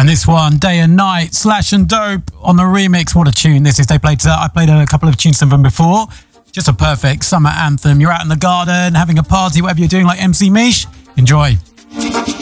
And this one, Day and Night, Slash and Dope on the remix. What a tune this is. I played a couple of tunes from them before. Just a perfect summer anthem. You're out in the garden, having a party, whatever you're doing, like MC Mish. Enjoy.